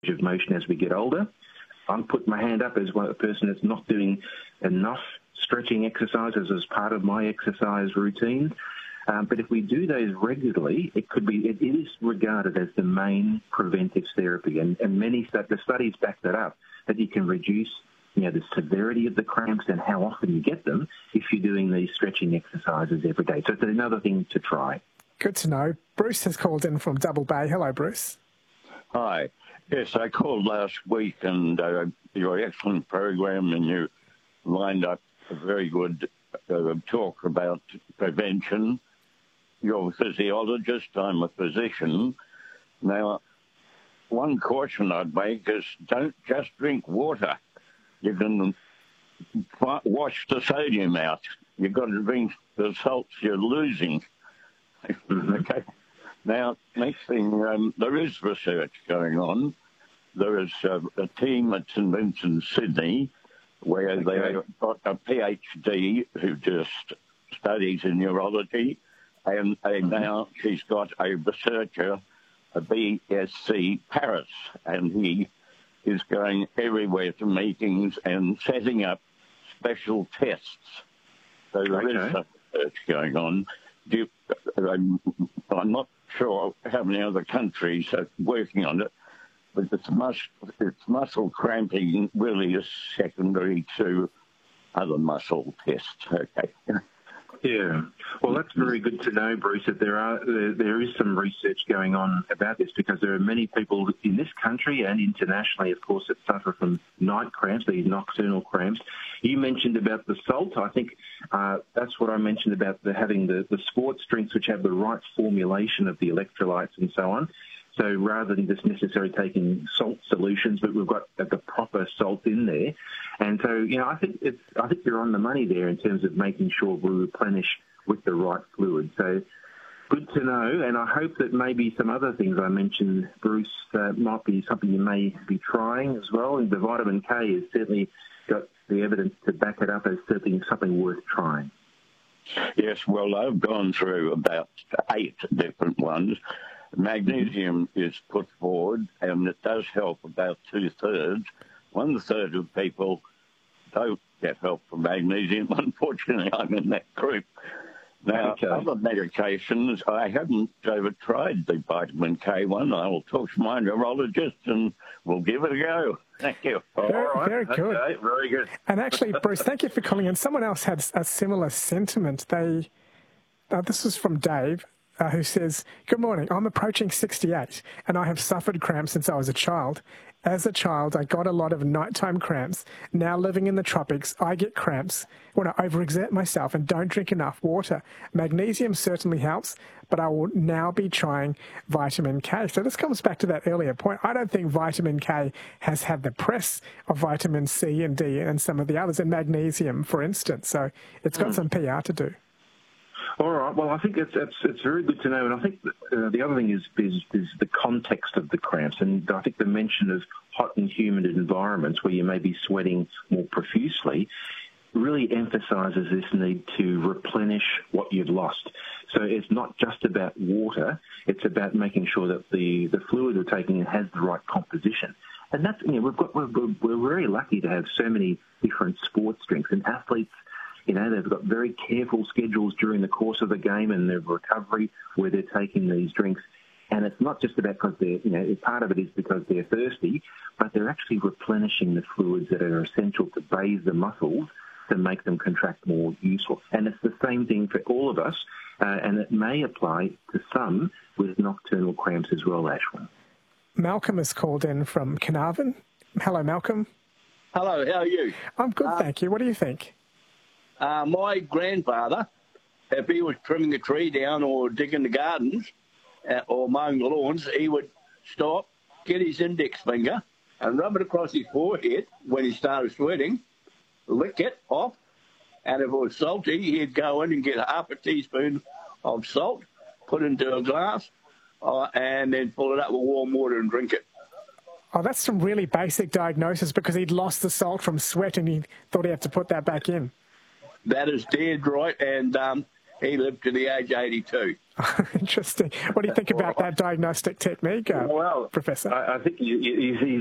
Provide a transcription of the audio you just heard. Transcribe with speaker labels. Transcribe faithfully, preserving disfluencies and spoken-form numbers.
Speaker 1: of motion as we get older. I'm putting my hand up as one a person that's not doing enough stretching exercises as part of my exercise routine. Um, but if we do those regularly, it could be it is regarded as the main preventive therapy, and, and many the studies back that up, that you can reduce you know the severity of the cramps and how often you get them if you're doing these stretching exercises every day. So it's another thing to try.
Speaker 2: Good to know. Bruce has called in from Double Bay. Hello, Bruce.
Speaker 3: Hi. Yes, I called last week, and uh, your excellent program, and you lined up a very good uh, talk about prevention. You're a physiologist, I'm a physician. Now, one caution I'd make is don't just drink water. You can wash the sodium out. You've got to drink the salts you're losing. Okay. Now, next thing, um, there is research going on. There is uh, a team at St Vincent, Sydney, where okay. they've got a PhD who just studies in neurology, and mm-hmm. now she's got a researcher, a B S c Paris, and he is going everywhere to meetings and setting up special tests. So there okay. is some research going on. Do you, I'm, I'm not sure how many other countries are working on it, but it's, mus- it's muscle cramping really is secondary to other muscle tests. Okay.
Speaker 1: Yeah. Well, that's very good to know, Bruce, that there are there, there is some research going on about this, because there are many people in this country and internationally, of course, that suffer from night cramps, these nocturnal cramps. You mentioned about the salt. I think uh, that's what I mentioned about the, having the, the sports drinks which have the right formulation of the electrolytes and so on. So rather than just necessarily taking salt solutions, but we've got the proper salt in there. And so, you know, I think it's I think you're on the money there in terms of making sure we replenish with the right fluid. So good to know, and I hope that maybe some other things I mentioned, Bruce, uh, might be something you may be trying as well. And the vitamin K has certainly got the evidence to back it up as certainly something worth trying.
Speaker 3: Yes, well, I've gone through about eight different ones. Magnesium is put forward, and it does help about two-thirds. One-third of people don't get help from magnesium. Unfortunately, I'm in that group. Now, okay. Other medications, I haven't ever tried the vitamin K one. I will talk to my neurologist, and we'll give it a go. Thank you.
Speaker 2: Very,
Speaker 1: All right.
Speaker 2: very good.
Speaker 1: Okay, very good.
Speaker 2: And actually, Bruce, thank you for calling in. Someone else had a similar sentiment. They, uh, this is from Dave. Uh, who says, good morning, I'm approaching sixty-eight and I have suffered cramps since I was a child. As a child, I got a lot of nighttime cramps. Now living in the tropics, I get cramps when I overexert myself and don't drink enough water. Magnesium certainly helps, but I will now be trying vitamin K. So this comes back to that earlier point. I don't think vitamin K has had the press of vitamin C and D and some of the others, and magnesium, for instance. So it's got mm. some P R to do.
Speaker 1: All right. Well, I think it's it's, it's very good to know, and I think uh, the other thing is, is is the context of the cramps, and I think the mention of hot and humid environments where you may be sweating more profusely really emphasises this need to replenish what you've lost. So it's not just about water; it's about making sure that the, the fluid we're taking in has the right composition. And that's you know we've got we're, we're very lucky to have so many different sports drinks, and athletes. You know, they've got very careful schedules during the course of the game and their recovery where they're taking these drinks. And it's not just about because they're, you know, part of it is because they're thirsty, but they're actually replenishing the fluids that are essential to bathe the muscles to make them contract more useful. And it's the same thing for all of us, uh, and it may apply to some with nocturnal cramps as well, Ashwin.
Speaker 2: Malcolm has called in from Carnarvon. Hello, Malcolm.
Speaker 4: Hello, how are you?
Speaker 2: I'm good,
Speaker 4: uh,
Speaker 2: thank you. What do you think?
Speaker 4: Uh, my grandfather, if he was trimming a tree down or digging the gardens uh, or mowing the lawns, he would stop, get his index finger and rub it across his forehead when he started sweating, lick it off, and if it was salty, he'd go in and get half a teaspoon of salt, put into a glass, uh, and then fill it up with warm water and drink it.
Speaker 2: Oh, that's some really basic diagnosis, because he'd lost the salt from sweat and he thought he had to put that back in.
Speaker 4: That is dead right, and um, he lived to the age of eighty-two.
Speaker 2: Interesting. What do you think about that diagnostic technique, uh,
Speaker 1: well,
Speaker 2: Professor?
Speaker 1: I, I think you, you, you,